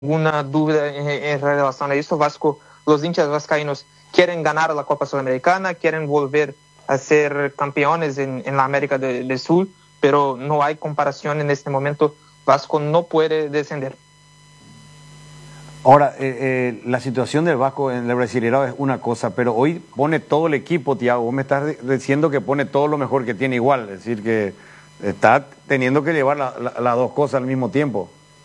ninguna duda en relación a eso. Los hinchas vascaínos quieren ganar la Copa Sudamericana, quieren volver a ser campeones en la América del Sur, pero no hay comparación en este momento. Vasco no puede descender. Ahora, la situación del Vasco en el Brasileirao es una cosa, pero hoy pone todo el equipo, Thiago. Vos me estás diciendo que pone todo lo mejor que tiene igual, es decir, que está teniendo que llevar las dos cosas al mismo tiempo.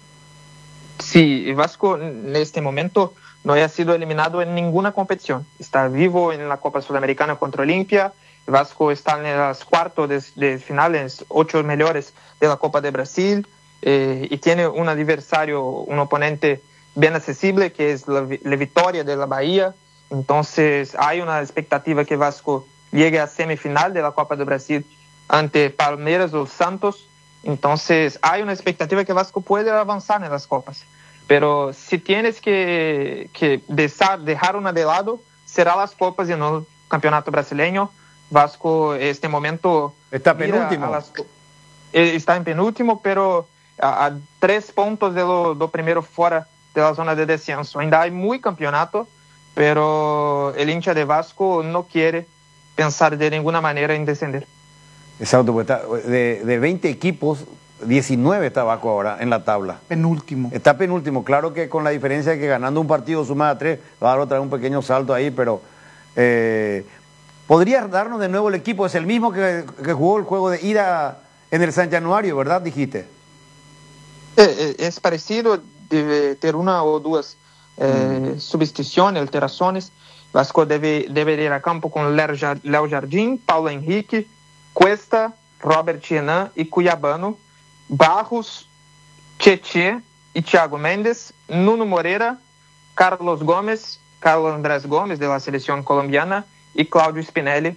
Sí, Vasco en este momento no ha sido eliminado en ninguna competición. Está vivo en la Copa Sudamericana contra Olimpia. Vasco está en los cuartos de finales, 8 mejores de la Copa de Brasil, y tiene un adversario, un oponente bien accesible, que es la Vitória de la Bahía. Entonces hay una expectativa que Vasco llegue a semifinal de la Copa de Brasil ante Palmeiras o Santos. Entonces hay una expectativa que Vasco puede avanzar en las copas. Pero si tienes que dejar una de lado, será las copas y no el campeonato brasileño. Vasco en este momento está penúltimo. Está en penúltimo, pero a 3 puntos de lo primero fuera de la zona de descenso. Ainda hay muy campeonato, pero el hincha de Vasco no quiere pensar de ninguna manera en descender. Exacto, pues está, de 20 equipos, 19 está Vasco ahora en la tabla. Penúltimo. Está penúltimo, claro que con la diferencia de que ganando un partido sumado a 3, va a dar otra vez un pequeño salto ahí, pero ¿podrías darnos de nuevo el equipo? Es el mismo que jugó el juego de ida en el San Januario, ¿verdad? Dijiste. Es parecido, debe ter una o dos substituciones, alteraciones. Vasco debe ir a campo con Léo Jardim, Paulo Henrique, Cuesta, Robert Renan y Cuiabano, Barros, Tietê y Thiago Mendes, Nuno Moreira, Carlos Andrés Gómez de la selección colombiana y Claudio Spinelli.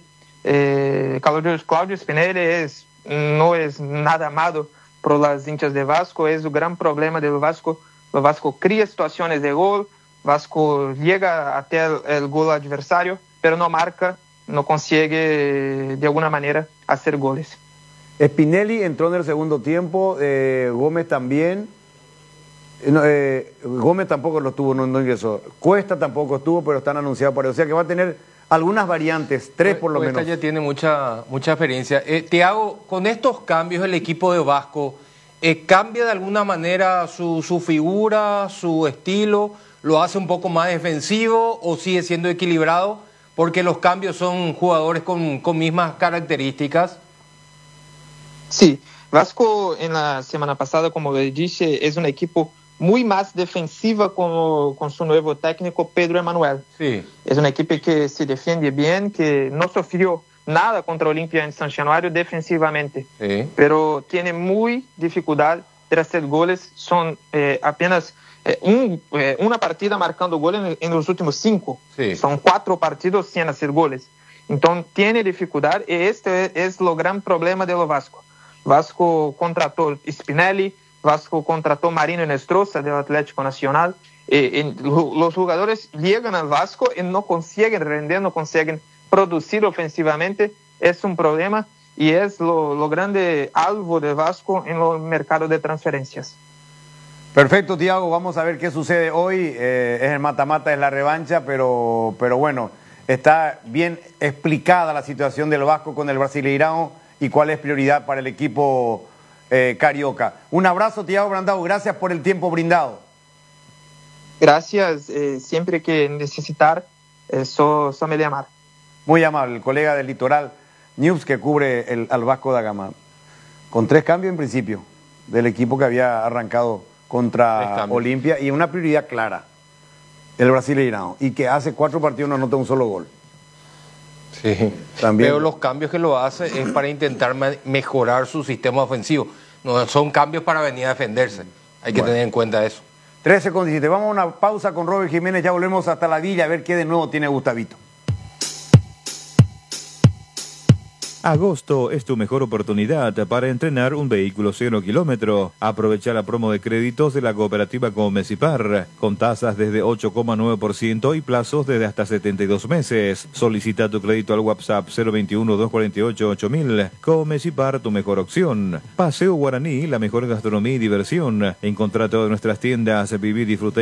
Claudio Spinelli no es nada amado por las hinchas de Vasco, es el gran problema del Vasco. El Vasco cría situaciones de gol, Vasco llega hasta el gol adversario, pero no marca, no consigue de alguna manera hacer goles. Spinelli entró en el segundo tiempo, Gómez también. Gómez tampoco lo tuvo, no ingresó. Cuesta tampoco estuvo, pero están anunciados por eso. O sea que va a tener algunas variantes, 3 por lo menos. Cuesta ya tiene mucha experiencia. Thiago, con estos cambios el equipo de Vasco, ¿cambia de alguna manera su figura, su estilo? ¿Lo hace un poco más defensivo o sigue siendo equilibrado? Porque los cambios son jugadores con mismas características. Sí, Vasco en la semana pasada, como le dije, es un equipo muy más defensiva con su nuevo técnico Pedro Emanuel. Sí. Es un equipo que se defiende bien, que no sufrió nada contra Olimpia en San Januario defensivamente, sí, pero tiene muy dificultad de hacer goles. Son apenas una partida marcando goles en los últimos 5. Sí. Son 4 partidos sin hacer goles. Entonces tiene dificultad y este es el gran problema de lo Vasco. Vasco contrató Spinelli, Vasco contrató Marino Inestrosa del Atlético Nacional. Los jugadores llegan al Vasco y no consiguen render, no consiguen producir ofensivamente. Es un problema y es lo grande alvo de Vasco en el mercado de transferencias. Perfecto, Thiago, vamos a ver qué sucede hoy. Es el mata-mata, es la revancha, pero bueno, está bien explicada la situación del Vasco con el Brasileirao y cuál es prioridad para el equipo carioca. Un abrazo, Thiago Brandão, gracias por el tiempo brindado. Gracias, siempre que necesitar, solo me llamar. Muy amable, el colega del Litoral News que cubre al Vasco da Gama. Con 3 cambios en principio del equipo que había arrancado contra Olimpia y una prioridad clara, el Brasileirao, y que hace 4 partidos no anota un solo gol. Sí, también. Pero los cambios que lo hace es para intentar mejorar su sistema ofensivo. No son cambios para venir a defenderse. Hay que tener en cuenta eso. 13:17. Vamos a una pausa con Robert Jiménez. Ya volvemos hasta la villa a ver qué de nuevo tiene Gustavito. Agosto es tu mejor oportunidad para entrenar un vehículo 0 kilómetro. Aprovecha la promo de créditos de la cooperativa Comecipar, con tasas desde 8,9% y plazos desde hasta 72 meses. Solicita tu crédito al WhatsApp 021-248-8000. Comecipar, tu mejor opción. Paseo Guaraní, la mejor gastronomía y diversión. Encontrá todas nuestras tiendas, vivir y disfrutar